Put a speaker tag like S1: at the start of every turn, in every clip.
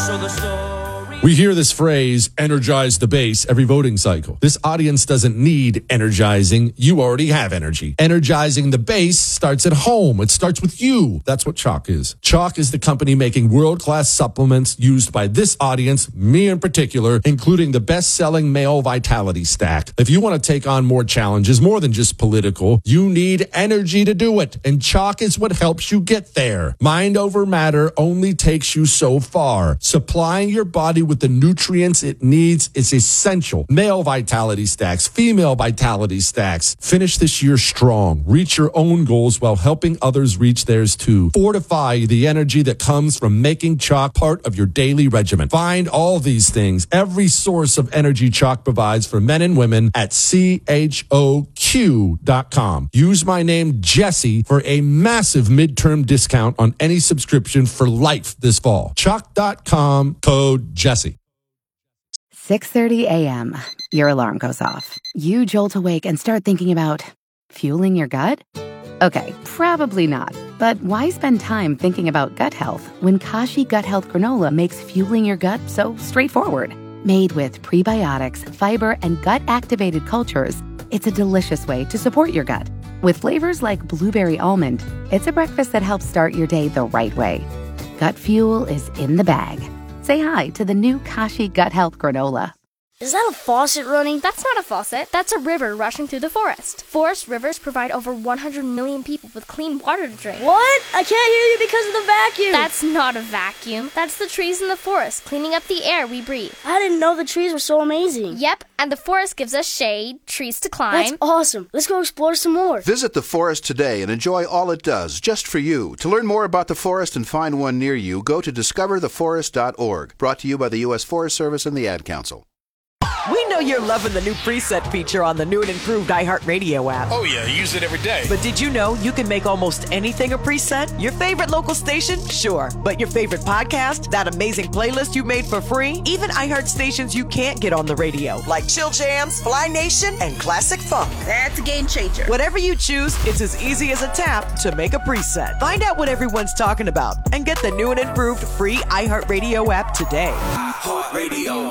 S1: So the story.
S2: We hear this phrase, energize the base, every voting cycle. This audience doesn't need energizing. You already have energy. Energizing the base starts at home. It starts with you. That's what Choq is. Choq is the company making world-class supplements used by this audience, me in particular, including the best-selling male vitality stack. If you want to take on more challenges, more than just political, you need energy to do it. And Choq is what helps you get there. Mind over matter only takes you so far. Supplying your body with the nutrients it needs is essential. Male vitality stacks, female vitality stacks. Finish this year strong. Reach your own goals while helping others reach theirs too. Fortify the energy that comes from making Choq part of your daily regimen. Find all these things, every source of energy Choq provides for men and women at CHOQ.com. Use my name Jesse for a massive midterm discount on any subscription for life this fall. Choq.com, code Jesse.
S3: 6:30 a.m. Your alarm goes off. You jolt awake and start thinking about fueling your gut? Okay, probably not. But why spend time thinking about gut health when Kashi Gut Health Granola makes fueling your gut so straightforward? Made with prebiotics, fiber, and gut-activated cultures, it's a delicious way to support your gut. With flavors like blueberry almond, it's a breakfast that helps start your day the right way. Gut fuel is in the bag. Say hi to the new Kashi Gut Health Granola.
S4: Is that a faucet running?
S5: That's not a faucet. That's a river rushing through the forest. Forest rivers provide over 100 million people with clean water to drink.
S4: What? I can't hear you because of the vacuum.
S5: That's not a vacuum. That's the trees in the forest cleaning up the air we breathe.
S4: I didn't know the trees were so amazing.
S5: Yep, and the forest gives us shade, trees to climb.
S4: That's awesome. Let's go explore some more.
S6: Visit the forest today and enjoy all it does, just for you. To learn more about the forest and find one near you, go to discovertheforest.org. Brought to you by the U.S. Forest Service and the Ad Council.
S7: We know you're loving the new preset feature on the new and improved iHeartRadio app.
S8: Oh yeah, I use it every day.
S7: But did you know you can make almost anything a preset? Your favorite local station? Sure. But your favorite podcast? That amazing playlist you made for free? Even iHeart stations you can't get on the radio, like Chill Jams, Fly Nation, and Classic Funk.
S9: That's a game changer.
S7: Whatever you choose, it's as easy as a tap to make a preset. Find out what everyone's talking about and get the new and improved free iHeartRadio app today.
S1: iHeartRadio.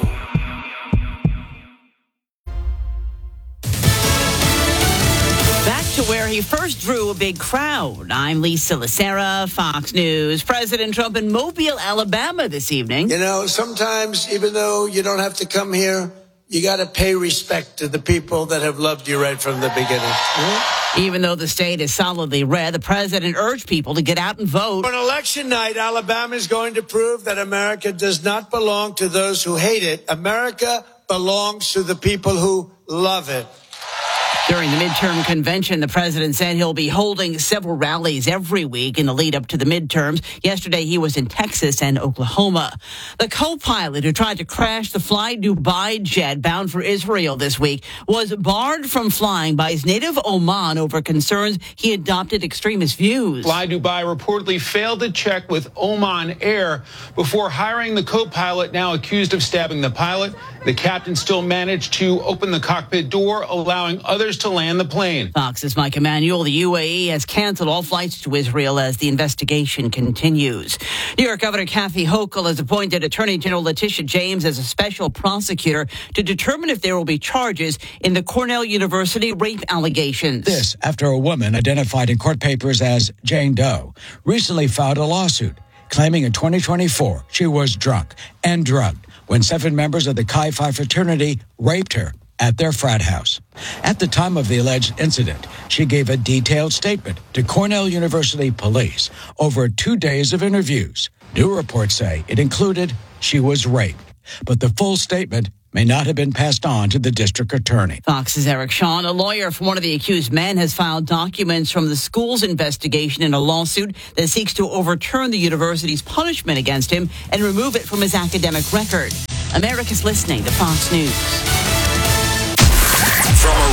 S10: To where he first drew a big crowd. I'm Lisa Lacera, Fox News. President Trump in Mobile, Alabama this evening.
S11: You know, sometimes even though you don't have to come here, you got to pay respect to the people that have loved you right from the beginning.
S10: Even though the state is solidly red, the president urged people to get out and vote.
S11: On election night, Alabama is going to prove that America does not belong to those who hate it. America belongs to the people who love it.
S10: During the midterm convention, the president said he'll be holding several rallies every week in the lead up to the midterms. Yesterday, he was in Texas and Oklahoma. The co-pilot who tried to crash the Fly Dubai jet bound for Israel this week was barred from flying by his native Oman over concerns he adopted extremist views.
S12: Fly Dubai reportedly failed to check with Oman Air before hiring the co-pilot, now accused of stabbing the pilot. The captain still managed to open the cockpit door, allowing others to land the plane.
S10: Fox's Mike Emanuel. The UAE has canceled all flights to Israel as the investigation continues. New York Governor Kathy Hochul has appointed Attorney General Letitia James as a special prosecutor to determine if there will be charges in the Cornell University rape allegations.
S13: This after a woman identified in court papers as Jane Doe recently filed a lawsuit claiming in 2024 she was drunk and drugged when 7 members of the Chi Phi fraternity raped her at their frat house. At the time of the alleged incident, she gave a detailed statement to Cornell University police over 2 days of interviews. New reports say it included she was raped, but the full statement may not have been passed on to the district attorney.
S10: Fox's Eric Shawn, a lawyer for one of the accused men, has filed documents from the school's investigation in a lawsuit that seeks to overturn the university's punishment against him and remove it from his academic record. America's listening to Fox News.
S1: From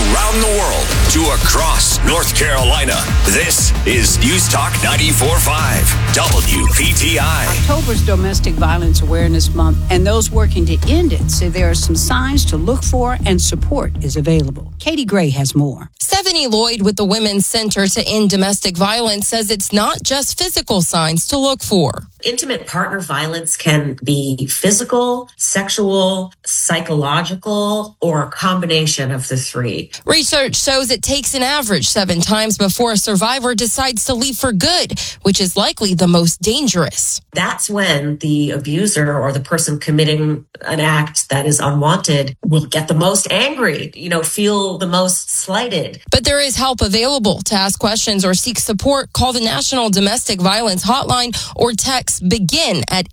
S1: around the world to across North Carolina. This is News Talk 94.5 WPTI.
S8: October's Domestic Violence Awareness Month, and those working to end it say there are some signs to look for and support is available. Katie Gray has more.
S9: Stephanie Lloyd with the Women's Center to End Domestic Violence says it's not just physical signs to look for.
S14: Intimate partner violence can be physical, sexual, psychological, or a combination of the three.
S9: Research shows it takes an average 7 times before a survivor decides to leave for good, which is likely the most dangerous.
S14: That's when the abuser or the person committing an act that is unwanted will get the most angry, feel the most slighted.
S9: But there is help available. To ask questions or seek support, call the National Domestic Violence Hotline or text BEGIN at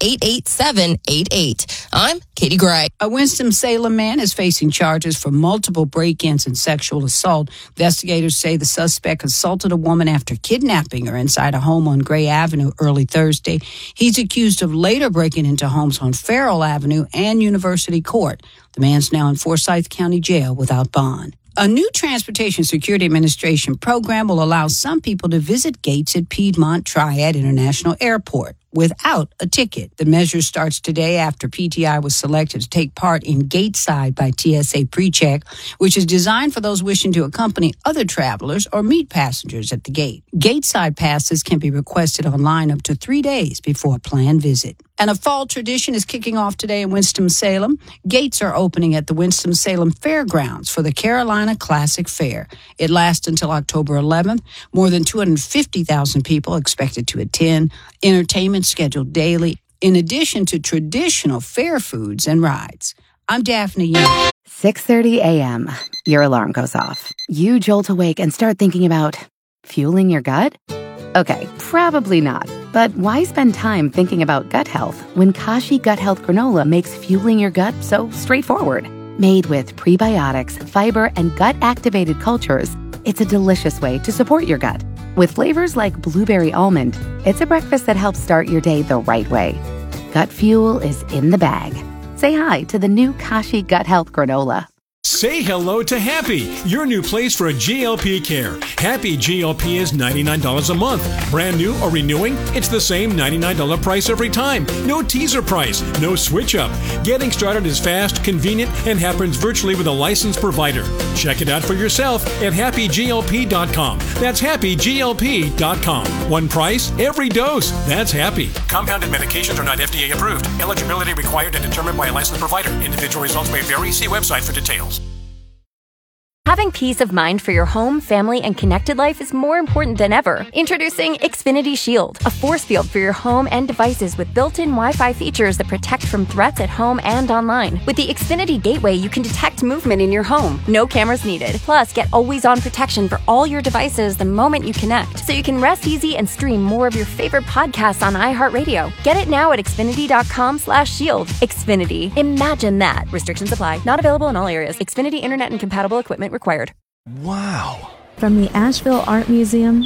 S9: 88788. I'm Katie Gray.
S8: A Winston-Salem man is facing charges for multiple break-ins and sexual assault. Investigators say the suspect assaulted a woman after kidnapping her inside a home on Gray Avenue early Thursday. He's accused of later breaking into homes on Farrell Avenue and University Court. The man's now in Forsyth County Jail without bond. A new Transportation Security Administration program will allow some people to visit gates at Piedmont Triad International Airport without a ticket. The measure starts today after PTI was selected to take part in Gateside by TSA PreCheck, which is designed for those wishing to accompany other travelers or meet passengers at the gate. Gateside passes can be requested online up to 3 days before a planned visit. And a fall tradition is kicking off today in Winston-Salem. Gates are opening at the Winston-Salem Fairgrounds for the Carolina Classic Fair. It lasts until October 11th. More than 250,000 people expected to attend. Entertainment scheduled daily, in addition to traditional fair foods and rides. I'm Daphne Young.
S3: 6:30 a.m. Your alarm goes off. You jolt awake and start thinking about fueling your gut? Okay, probably not. But why spend time thinking about gut health when Kashi Gut Health Granola makes fueling your gut so straightforward? Made with prebiotics, fiber, and gut-activated cultures, it's a delicious way to support your gut. With flavors like blueberry almond, it's a breakfast that helps start your day the right way. Gut fuel is in the bag. Say hi to the new Kashi Gut Health Granola.
S15: Say hello to Happy, your new place for a GLP care. Happy GLP is $99 a month. Brand new or renewing, it's the same $99 price every time. No teaser price, no switch up. Getting started is fast, convenient, and happens virtually with a licensed provider. Check it out for yourself at happyglp.com. That's happyglp.com. One price, every dose. That's Happy. Compounded medications are not FDA approved. Eligibility required and determined by a licensed provider. Individual results may vary. See website for details.
S16: Having peace of mind for your home, family, and connected life is more important than ever. Introducing Xfinity Shield, a force field for your home and devices with built-in Wi-Fi features that protect from threats at home and online. With the Xfinity Gateway, you can detect movement in your home. No cameras needed. Plus, get always-on protection for all your devices the moment you connect, so you can rest easy and stream more of your favorite podcasts on iHeartRadio. Get it now at Xfinity.com/shield. Xfinity. Imagine that. Restrictions apply. Not available in all areas. Xfinity Internet and compatible equipment required.
S17: Wow. From the Asheville Art Museum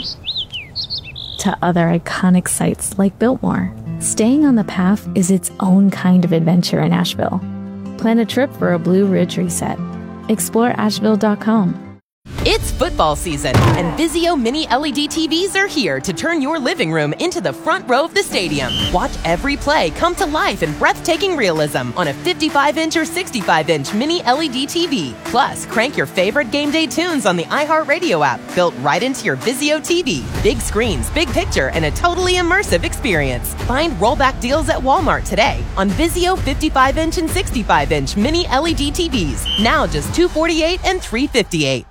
S17: to other iconic sites like Biltmore, staying on the path is its own kind of adventure in Asheville. Plan a trip for a Blue Ridge reset. Explore Asheville.com.
S18: It's football season, and Vizio Mini LED TVs are here to turn your living room into the front row of the stadium. Watch every play come to life in breathtaking realism on a 55-inch or 65-inch Mini LED TV. Plus, crank your favorite game day tunes on the iHeartRadio app, built right into your Vizio TV. Big screens, big picture, and a totally immersive experience. Find rollback deals at Walmart today on Vizio 55-inch and 65-inch Mini LED TVs. Now just $248 and $358.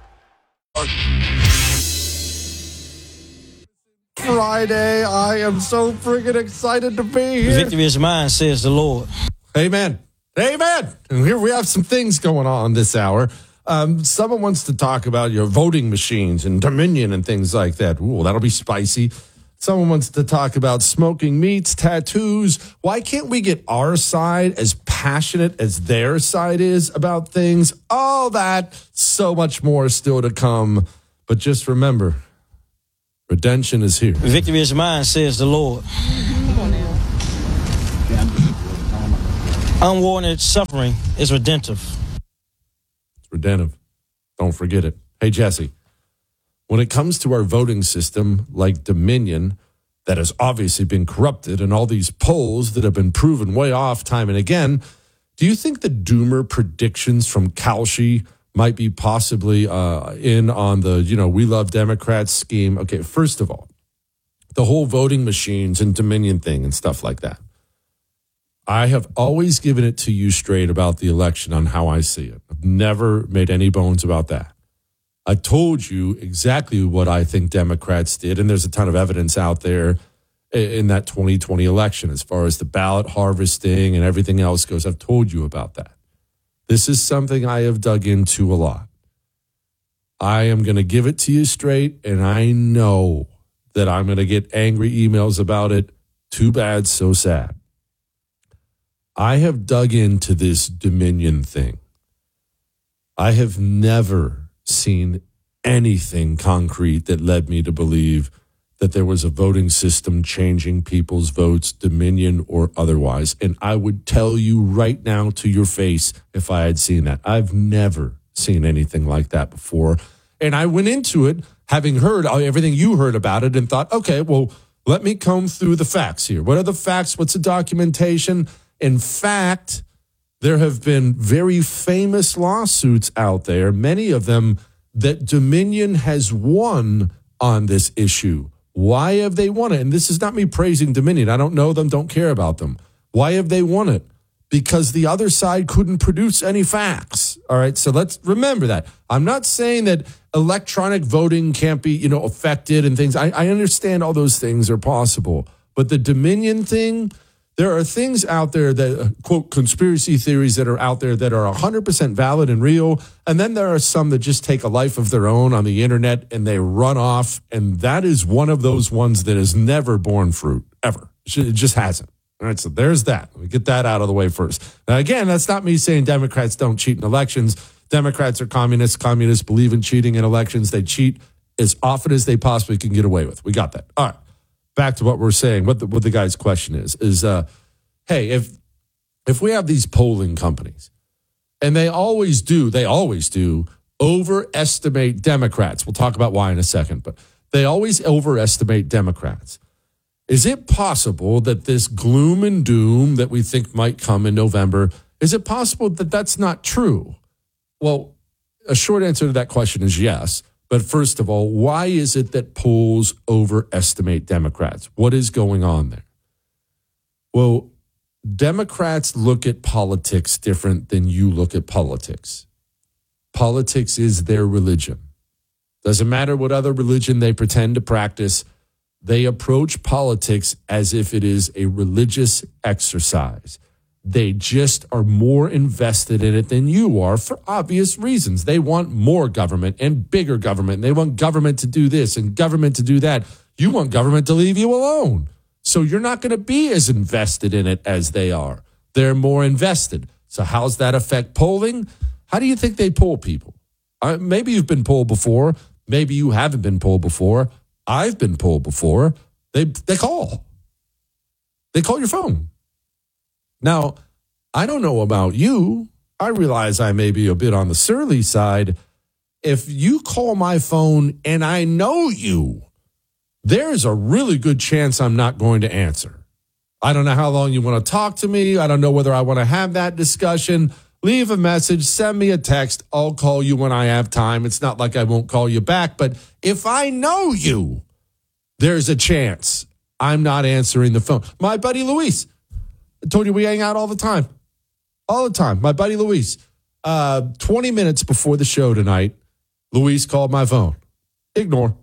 S2: Friday, I am so friggin' excited to be here.
S19: Victory is mine, says the Lord.
S2: Amen. Amen. And here we have some things going on this hour. Someone wants to talk about your voting machines and Dominion and things like that. Ooh, that'll be spicy. Someone wants to talk about smoking meats, tattoos. Why can't we get our side as passionate as their side is about things? All that, so much more still to come. But just remember, redemption is here.
S19: Victory is mine, says the Lord. Unwarranted suffering is redemptive.
S2: It's redemptive. Don't forget it. Hey, Jesse, when it comes to our voting system like Dominion, that has obviously been corrupted, and all these polls that have been proven way off time and again, do you think the doomer predictions from Kalshi might be possibly in on the, we love Democrats scheme? Okay, first of all, the whole voting machines and Dominion thing and stuff like that. I have always given it to you straight about the election on how I see it. I've never made any bones about that. I told you exactly what I think Democrats did, and there's a ton of evidence out there in that 2020 election as far as the ballot harvesting and everything else goes. I've told you about that. This is something I have dug into a lot. I am going to give it to you straight, and I know that I'm going to get angry emails about it. Too bad, so sad. I have dug into this Dominion thing. I have never seen anything concrete that led me to believe that there was a voting system changing people's votes, Dominion or otherwise. And I would tell you right now to your face if I had seen that. I've never seen anything like that before. And I went into it having heard everything you heard about it and thought, okay, well, let me comb through the facts here. What are the facts? What's the documentation? In fact, there have been very famous lawsuits out there, many of them that Dominion has won on this issue. Why have they won it? And this is not me praising Dominion. I don't know them, don't care about them. Why have they won it? Because the other side couldn't produce any facts. All right, so let's remember that. I'm not saying that electronic voting can't be, affected and things. I understand all those things are possible. But the Dominion thing, there are things out there that, quote, conspiracy theories that are out there that are 100% valid and real. And then there are some that just take a life of their own on the internet and they run off. And that is one of those ones that has never borne fruit, ever. It just hasn't. All right, so there's that. Let me get that out of the way first. Now, again, that's not me saying Democrats don't cheat in elections. Democrats are communists. Communists believe in cheating in elections. They cheat as often as they possibly can get away with. We got that. All right. Back to what we're saying, what the guy's question is, hey, if we have these polling companies, and they always do overestimate Democrats. We'll talk about why in a second, but they always overestimate Democrats. Is it possible that this gloom and doom that we think might come in November, is it possible that that's not true? Well, a short answer to that question is yes. But first of all, why is it that polls overestimate Democrats? What is going on there? Well, Democrats look at politics different than you look at politics. Politics is their religion. Doesn't matter what other religion they pretend to practice. They approach politics as if it is a religious exercise. They just are more invested in it than you are for obvious reasons. They want more government and bigger government. They want government to do this and government to do that. You want government to leave you alone. So you're not going to be as invested in it as they are. They're more invested. So how's that affect polling? How do you think they poll people? Maybe you've been polled before. Maybe you haven't been polled before. I've been polled before. They call. They call your phone. Now, I don't know about you. I realize I may be a bit on the surly side. If you call my phone and I know you, there's a really good chance I'm not going to answer. I don't know how long you want to talk to me. I don't know whether I want to have that discussion. Leave a message, send me a text. I'll call you when I have time. It's not like I won't call you back. But if I know you, there's a chance I'm not answering the phone. My buddy Luis, I told you we hang out all the time. All the time. My buddy Luis, 20 minutes before the show tonight, Luis called my phone. Ignore.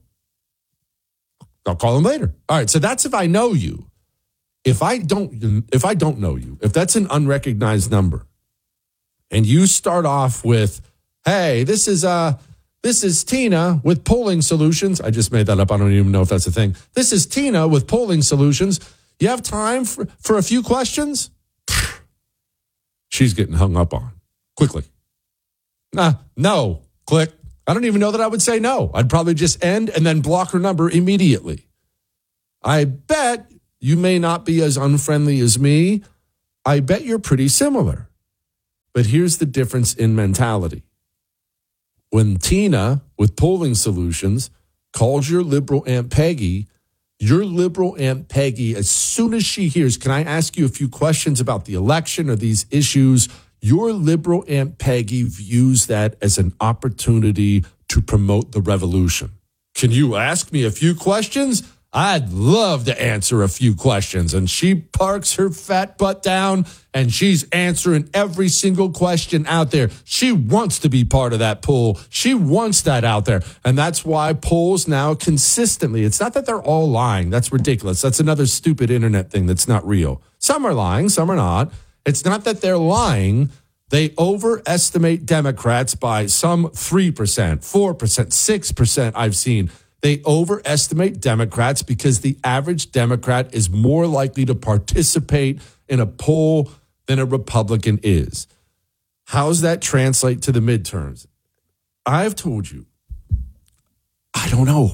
S2: I'll call him later. All right, so that's if I know you. If I don't know you, if that's an unrecognized number, and you start off with, hey, this is Tina with Polling Solutions. I just made that up. I don't even know if that's a thing. This is Tina with Polling Solutions. You have time for a few questions? She's getting hung up on quickly. No, click. I don't even know that I would say no. I'd probably just end and then block her number immediately. I bet you may not be as unfriendly as me. I bet you're pretty similar. But here's the difference in mentality. when Tina with Polling Solutions calls your liberal Aunt Peggy, as soon as she hears, can I ask you a few questions about the election or these issues? Your liberal Aunt Peggy views that as an opportunity to promote the revolution. Can you ask me a few questions? I'd love to answer a few questions. And she parks her fat butt down and she's answering every single question out there. She wants to be part of that poll. She wants that out there. And that's why polls now consistently, it's not that they're all lying. That's ridiculous. That's another stupid internet thing that's not real. Some are lying, some are not. It's not that they're lying. They overestimate Democrats by some 3%, 4%, 6% I've seen. They overestimate Democrats because the average Democrat is more likely to participate in a poll than a Republican is. How does that translate to the midterms? I've told you, I don't know.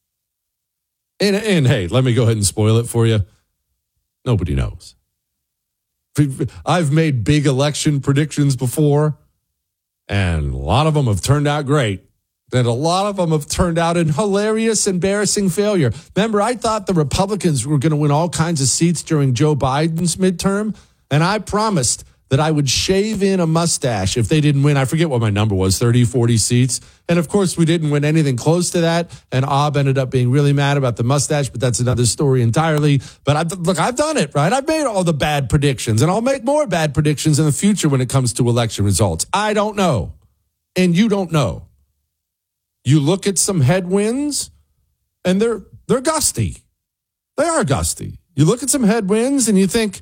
S2: And hey, let me go ahead and spoil it for you. Nobody knows. I've made big election predictions before, and a lot of them have turned out great. And a lot of them have turned out in hilarious, embarrassing failure. Remember, I thought the Republicans were going to win all kinds of seats during Joe Biden's midterm, and I promised that I would shave in a mustache if they didn't win. I forget what my number was, 30, 40 seats. And, of course, we didn't win anything close to that, and Ob ended up being really mad about the mustache, but that's another story entirely. But, I've done it, right? I've made all the bad predictions, and I'll make more bad predictions in the future when it comes to election results. I don't know, and you don't know. You look at some headwinds, and they're gusty. They are gusty. You look at some headwinds, and you think,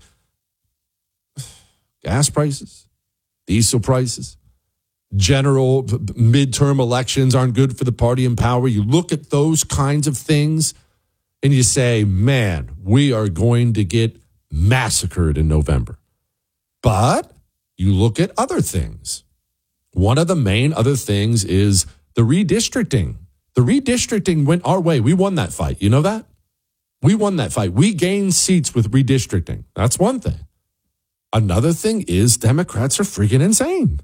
S2: gas prices, diesel prices, general midterm elections aren't good for the party in power. You look at those kinds of things, and you say, man, we are going to get massacred in November. But you look at other things. One of the main other things is the redistricting. The redistricting went our way. We won that fight. You know that? We won that fight. We gained seats with redistricting. That's one thing. Another thing is Democrats are freaking insane.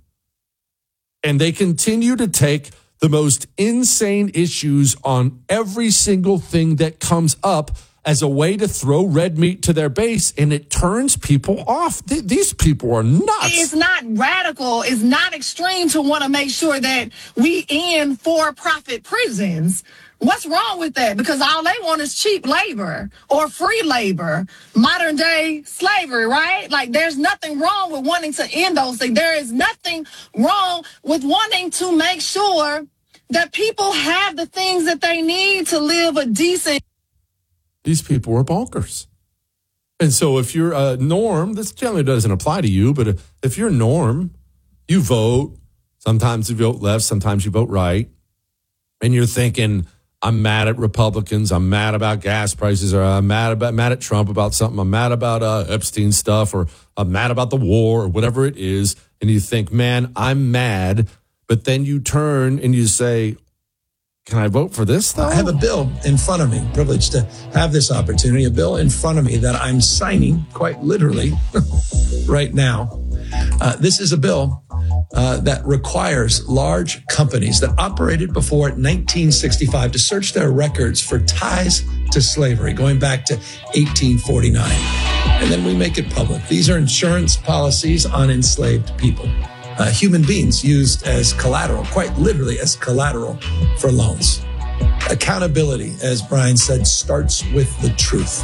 S2: And they continue to take the most insane issues on every single thing that comes up as a way to throw red meat to their base, and it turns people off. These people are nuts.
S20: It's not radical. It's not extreme to want to make sure that we end for-profit prisons. What's wrong with that? Because all they want is cheap labor or free labor, modern day slavery, right? Like, there's nothing wrong with wanting to end those things. There is nothing wrong with wanting to make sure that people have the things that they need to live a decent.
S2: These people are bonkers. And so if you're a norm, this generally doesn't apply to you, but if you're a norm, you vote. Sometimes you vote left, sometimes you vote right. And you're thinking, I'm mad at Republicans. I'm mad about gas prices, or I'm mad at Trump about something. I'm mad about Epstein stuff, or I'm mad about the war, or whatever it is. And you think, man, I'm mad. But then you turn and you say, can I vote for this, though?
S21: I have a bill in front of me, privileged to have this opportunity, a bill in front of me that I'm signing quite literally right now. This is a bill that requires large companies that operated before 1965 to search their records for ties to slavery, going back to 1849. And then we make it public. These are insurance policies on enslaved people. Human beings used as collateral, quite literally as collateral for loans. Accountability, as Brian said, starts with the truth.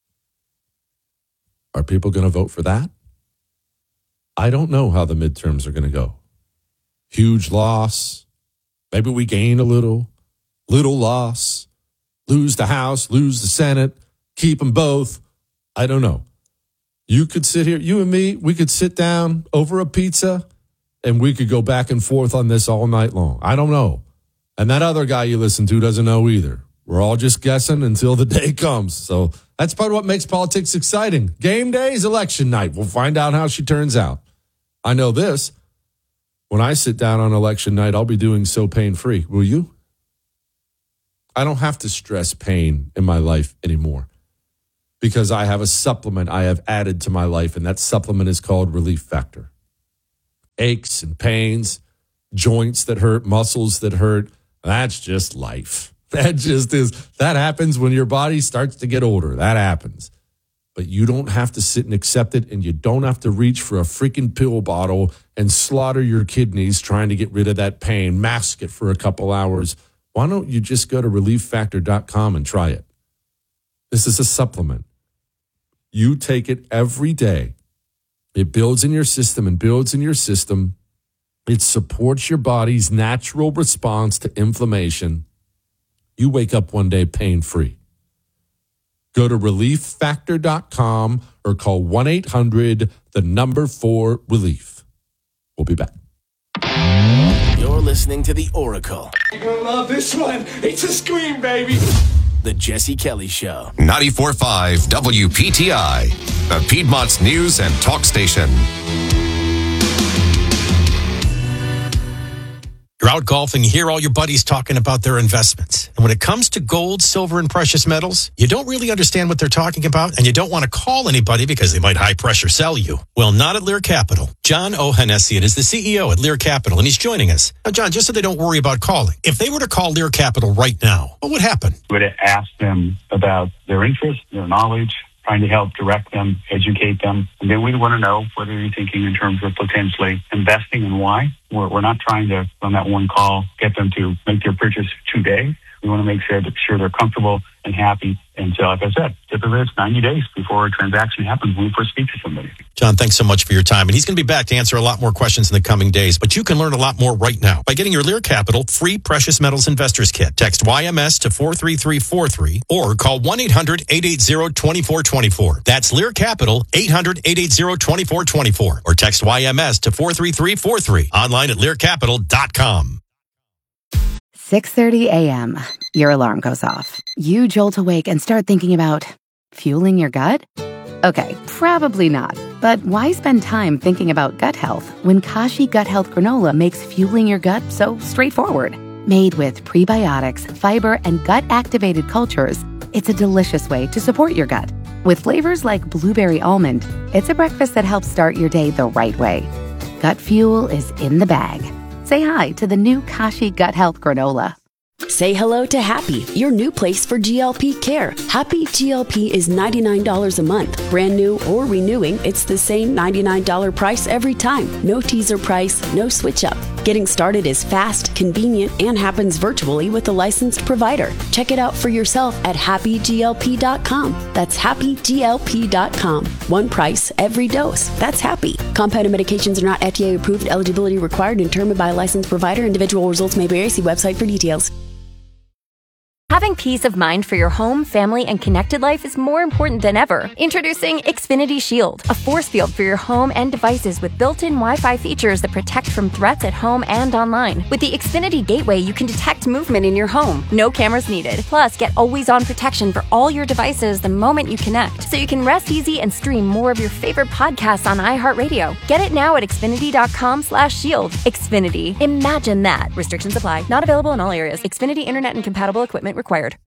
S2: Are people going to vote for that? I don't know how the midterms are going to go. Huge loss. Maybe we gain a little loss. Lose the House, lose the Senate, keep them both. I don't know. You could sit here, you and me, we could sit down over a pizza and we could go back and forth on this all night long. I don't know. And that other guy you listen to doesn't know either. We're all just guessing until the day comes. So that's part of what makes politics exciting. Game day is election night. We'll find out how she turns out. I know this. When I sit down on election night, I'll be doing so pain-free. Will you? I don't have to stress pain in my life anymore because I have a supplement I have added to my life, and that supplement is called Relief Factor. Aches and pains, joints that hurt, muscles that hurt. That's just life. That happens when your body starts to get older. That happens. But you don't have to sit and accept it, and you don't have to reach for a freaking pill bottle and slaughter your kidneys trying to get rid of that pain, mask it for a couple hours. Why don't you just go to relieffactor.com and try it? This is a supplement. You take it every day. It builds in your system and builds in your system. It supports your body's natural response to inflammation. You wake up one day pain-free. Go to relieffactor.com or call 1-800-4-RELIEF. We'll be back.
S5: You're listening to The Oracle.
S22: You're going to love this one. It's a scream, baby.
S5: The Jesse Kelly Show.
S1: 94.5 WPTI, the Piedmont's news and talk station.
S23: You're out golfing, you hear all your buddies talking about their investments. And when it comes to gold, silver, and precious metals, you don't really understand what they're talking about, and you don't want to call anybody because they might high-pressure sell you. Well, not at Lear Capital. John Ohanessian is the CEO at Lear Capital, and he's joining us. Now, John, just so they don't worry about calling, if they were to call Lear Capital right now, what would happen?
S24: We would ask them about their interests, their knowledge, trying to help direct them, educate them. And then we'd want to know whether you're thinking in terms of potentially investing and why. We're not trying to, on that one call, get them to make their purchase today. We want to make sure they're comfortable and happy. And so, like I said, typically it's 90 days before a transaction happens when we first speak to somebody.
S23: John, thanks so much for your time. And he's going to be back to answer a lot more questions in the coming days. But you can learn a lot more right now by getting your Lear Capital free Precious Metals Investors Kit. Text YMS to 43343 or call 1-800-880-2424. That's Lear Capital, 800-880-2424. Or text YMS to 43343. Online at learcapital.com.
S3: 6:30 a.m. Your alarm goes off. You jolt awake and start thinking about fueling your gut? Okay, probably not. But why spend time thinking about gut health when Kashi Gut Health Granola makes fueling your gut so straightforward? Made with prebiotics, fiber, and gut-activated cultures, it's a delicious way to support your gut. With flavors like blueberry almond, it's a breakfast that helps start your day the right way. Gut fuel is in the bag. Say hi to the new Kashi Gut Health Granola.
S25: Say hello to Happy, your new place for GLP care. Happy GLP is $99 a month. Brand new or renewing, it's the same $99 price every time. No teaser price, no switch up. Getting started is fast, convenient, and happens virtually with a licensed provider. Check it out for yourself at happyglp.com. That's happyglp.com. One price, every dose. That's Happy. Compounded medications are not FDA approved. Eligibility required and determined by a licensed provider. Individual results may vary. See website for details.
S16: Having peace of mind for your home, family, and connected life is more important than ever. Introducing Xfinity Shield, a force field for your home and devices with built-in Wi-Fi features that protect from threats at home and online. With the Xfinity Gateway, you can detect movement in your home. No cameras needed. Plus, get always-on protection for all your devices the moment you connect, so you can rest easy and stream more of your favorite podcasts on iHeartRadio. Get it now at Xfinity.com/shield. Xfinity. Imagine that. Restrictions apply. Not available in all areas. Xfinity Internet and compatible equipment required.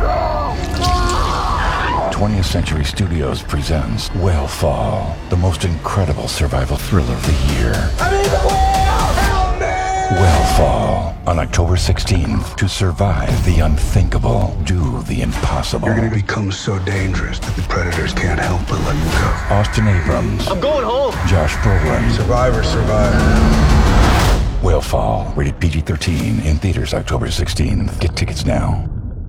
S26: 20th Century Studios presents Whale the most incredible survival thriller of the year. Whale on October 16th. To survive the unthinkable, do the impossible.
S27: You're going to become so dangerous that the predators can't help but let you go.
S26: Austin Abrams.
S27: I'm going home.
S26: Josh Brolin.
S27: Survivor.
S26: Whale, rated PG-13, in theaters October 16th. Get tickets now.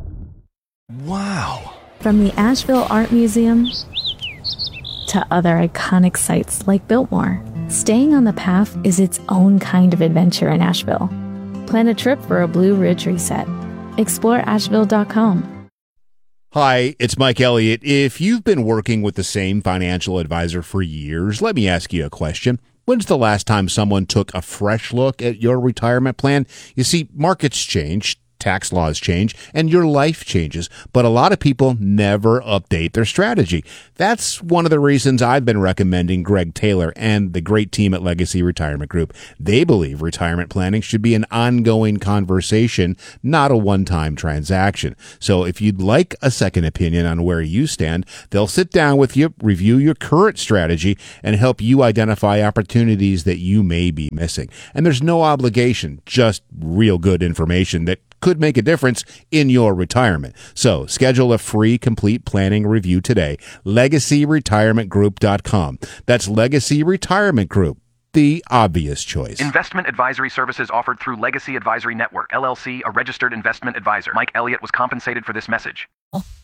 S17: Wow. From the Asheville Art Museum to other iconic sites like Biltmore, staying on the path is its own kind of adventure in Asheville. Plan a trip for a Blue Ridge reset. Explore Asheville.com.
S28: Hi, it's Mike Elliott. If you've been working with the same financial advisor for years, let me ask you a question. When's the last time someone took a fresh look at your retirement plan? You see, markets change, tax laws change, and your life changes. But a lot of people never update their strategy. That's one of the reasons I've been recommending Greg Taylor and the great team at Legacy Retirement Group. They believe retirement planning should be an ongoing conversation, not a one-time transaction. So if you'd like a second opinion on where you stand, they'll sit down with you, review your current strategy, and help you identify opportunities that you may be missing. And there's no obligation, just real good information that could make a difference in your retirement. So schedule a free complete planning review today. LegacyRetirementGroup.com. That's Legacy Retirement Group, the obvious choice.
S4: Investment advisory services offered through Legacy Advisory Network, LLC, a registered investment advisor. Mike Elliott was compensated for this message.